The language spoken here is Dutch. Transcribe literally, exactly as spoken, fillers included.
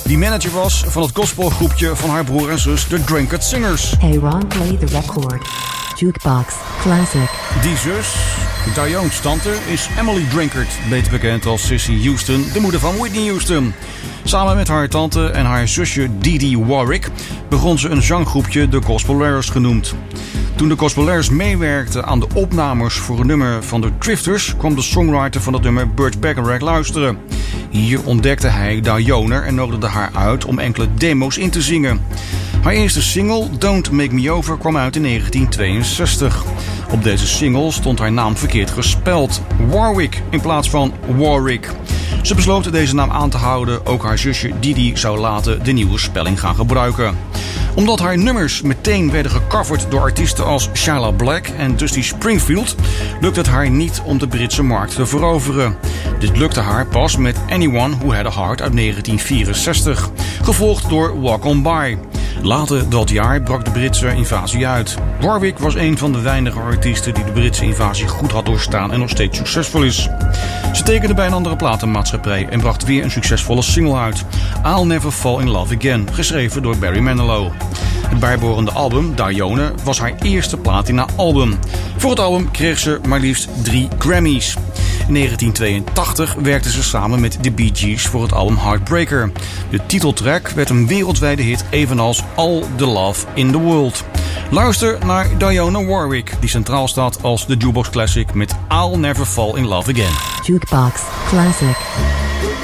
die manager was van het gospelgroepje van haar broer en zus, de Drunkard Singers. Hey Ron, play the record. Jukebox Classic. Die zus, Dione's tante, is Emily Drinkard, beter bekend als Cissy Houston, de moeder van Whitney Houston. Samen met haar tante en haar zusje Dee Dee Warwick begon ze een zanggroepje, de Gospelaires genoemd. Toen de Gospelaires meewerkten aan de opnames voor een nummer van de Drifters, kwam de songwriter van het nummer Burt Bacharach luisteren. Hier ontdekte hij Dione en nodigde haar uit om enkele demo's in te zingen. Haar eerste single, Don't Make Me Over, kwam uit in negentien tweeënzestig. Op deze single stond haar naam verkeerd gespeld, Warwick in plaats van Warwick. Ze besloot deze naam aan te houden, ook haar zusje Didi zou later de nieuwe spelling gaan gebruiken. Omdat haar nummers meteen werden gecoverd door artiesten als Shia Black en Dusty Springfield, lukte het haar niet om de Britse markt te veroveren. Dit lukte haar pas met Anyone Who Had a Heart uit negentien vierenzestig, gevolgd door Walk On By. Later dat jaar brak de Britse invasie uit. Warwick was een van de weinige artiesten die de Britse invasie goed had doorstaan en nog steeds succesvol is. Ze tekende bij een andere platenmaatschappij en bracht weer een succesvolle single uit, I'll Never Fall In Love Again, geschreven door Barry Manilow. Het bijbehorende album, Dione, was haar eerste platina-album. Voor het album kreeg ze maar liefst drie Grammys. In negentien tweeëntachtig werkte ze samen met de Bee Gees voor het album Heartbreaker. De titeltrack werd een wereldwijde hit, evenals All the Love in the World. Luister naar Dione Warwick, die centraal staat als de Jukebox Classic met I'll Never Fall In Love Again. Jukebox Classic.